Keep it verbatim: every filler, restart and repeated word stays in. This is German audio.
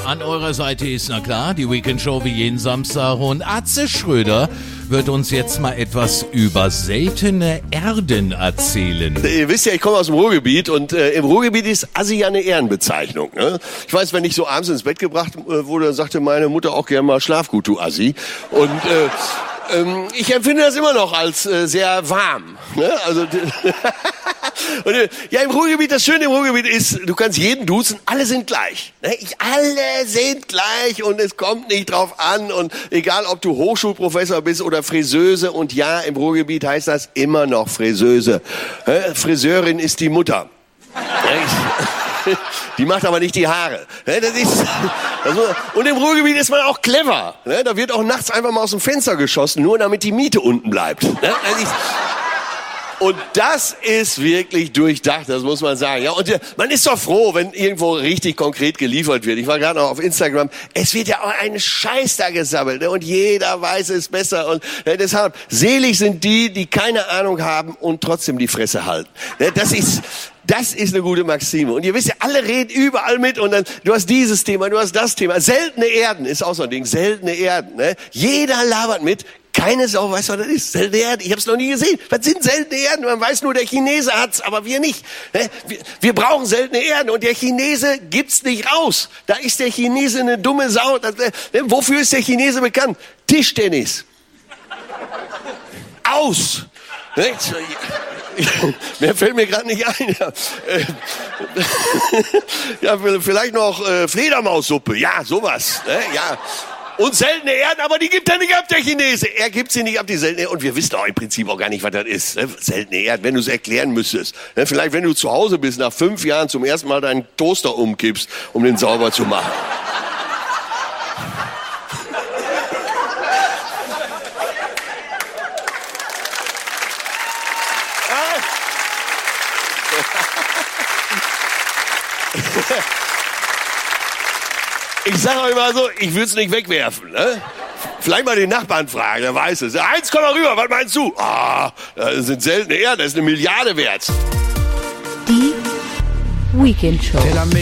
An eurer Seite ist, na klar, die Weekend-Show wie jeden Samstag und Atze Schröder wird uns jetzt mal etwas über seltene Erden erzählen. Ihr wisst ja, ich komme aus dem Ruhrgebiet und äh, im Ruhrgebiet ist Assi ja eine Ehrenbezeichnung. Ne? Ich weiß, wenn ich so abends ins Bett gebracht äh, wurde, dann sagte meine Mutter auch gerne mal Schlaf gut, du Assi. Und äh, ähm, ich empfinde das immer noch als äh, sehr warm. Ne? Also und, äh, ja, im Ruhrgebiet, das Schöne im Ruhrgebiet ist, du kannst jeden duzen, alle sind gleich. Ne? Ich, alle sind gleich und es kommt nicht drauf an. Und egal, ob du Hochschulprofessor bist oder Friseuse, und ja, im Ruhrgebiet heißt das immer noch Friseuse. Ne? Friseurin ist die Mutter. Die macht aber nicht die Haare. Das ist, das muss, und im Ruhrgebiet ist man auch clever. Da wird auch nachts einfach mal aus dem Fenster geschossen, nur damit die Miete unten bleibt. Und das ist wirklich durchdacht, das muss man sagen. Ja, und man ist doch froh, wenn irgendwo richtig konkret geliefert wird. Ich war gerade noch auf Instagram. Es wird ja auch ein Scheiß da gesammelt, ne? Und jeder weiß es besser. Und ne, deshalb, selig sind die, die keine Ahnung haben und trotzdem die Fresse halten. Ne, das ist... Das ist eine gute Maxime. Und ihr wisst ja, alle reden überall mit und dann, du hast dieses Thema, du hast das Thema. Seltene Erden ist auch so ein Ding. Seltene Erden, ne? Jeder labert mit. Keine Sau weiß, was das ist. Seltene Erden. Ich habe es noch nie gesehen. Was sind seltene Erden? Man weiß nur, der Chinese hat's, aber wir nicht. Ne? Wir, wir brauchen seltene Erden und der Chinese gibt's nicht raus. Da ist der Chinese eine dumme Sau. Das, ne? Wofür ist der Chinese bekannt? Tischtennis. Aus. Ne? Mehr fällt mir gerade nicht ein. Ja, äh, ja, vielleicht noch äh, Fledermaussuppe. Ja, sowas. Ne? Ja. Und seltene Erden, aber die gibt er nicht ab, der Chinese. Er gibt sie nicht ab, die seltene Erden. Und wir wissen auch im Prinzip auch gar nicht, was das ist. Ne? Seltene Erden, wenn du es erklären müsstest. Ne? Vielleicht, wenn du zu Hause bist, nach fünf Jahren zum ersten Mal deinen Toaster umkippst, um den sauber zu machen. Ich sage euch mal so, ich würde es nicht wegwerfen. Ne? Vielleicht mal den Nachbarn fragen, der weiß es. Eins, komm mal rüber, was meinst du? Ah, das sind seltene Erden, das ist eine Milliarde wert. Die Weekend Show.